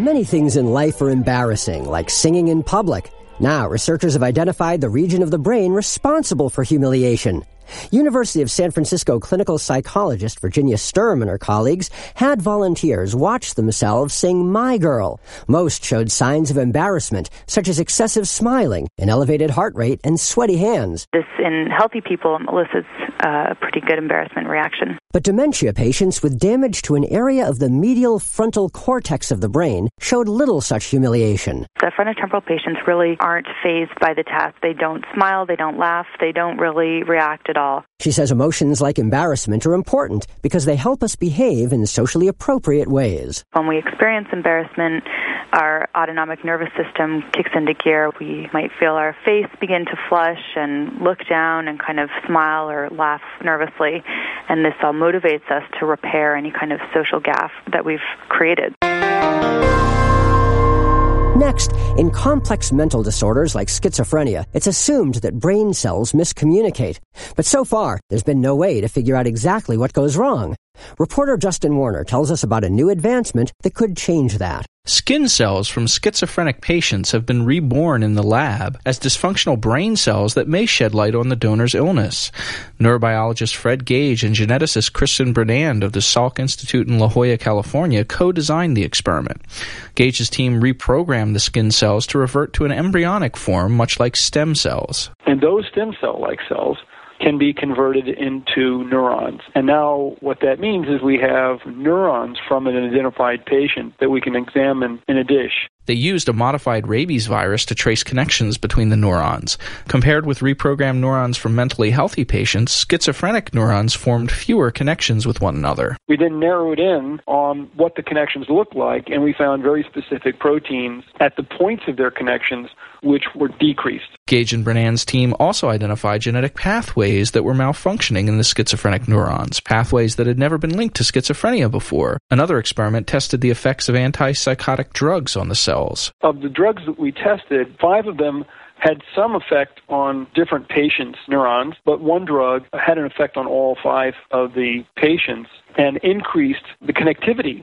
Many things in life are embarrassing, like singing in public. Now, researchers have identified the region of the brain responsible for humiliation. University of San Francisco clinical psychologist Virginia Sturm and her colleagues had volunteers watch themselves sing My Girl. Most showed signs of embarrassment, such as excessive smiling, an elevated heart rate, and sweaty hands. This, in healthy people, elicits a pretty good embarrassment reaction. But dementia patients with damage to an area of the medial frontal cortex of the brain showed little such humiliation. The frontotemporal patients really aren't fazed by the task. They don't smile, they don't laugh, they don't really react at all. She says emotions like embarrassment are important because they help us behave in socially appropriate ways. When we experience embarrassment, our autonomic nervous system kicks into gear. We might feel our face begin to flush and look down and kind of smile or laugh nervously. And this all motivates us to repair any kind of social gaffe that we've created. Next, in complex mental disorders like schizophrenia, it's assumed that brain cells miscommunicate. But so far, there's been no way to figure out exactly what goes wrong. Reporter Justin Warner tells us about a new advancement that could change that. Skin cells from schizophrenic patients have been reborn in the lab as dysfunctional brain cells that may shed light on the donor's illness. Neurobiologist Fred Gage and geneticist Kristen Bernand of the Salk Institute in La Jolla, California, co-designed the experiment. Gage's team reprogrammed the skin cells to revert to an embryonic form, much like stem cells. And those stem cell-like cells can be converted into neurons. And now what that means is we have neurons from an identified patient that we can examine in a dish. They used a modified rabies virus to trace connections between the neurons. Compared with reprogrammed neurons from mentally healthy patients, schizophrenic neurons formed fewer connections with one another. We then narrowed in on what the connections looked like, and we found very specific proteins at the points of their connections which were decreased. Gage and Bernand's team also identified genetic pathways that were malfunctioning in the schizophrenic neurons, pathways that had never been linked to schizophrenia before. Another experiment tested the effects of antipsychotic drugs on the cells. Of the drugs that we tested, 5 of them had some effect on different patients' neurons, but one drug had an effect on all 5 of the patients and increased the connectivity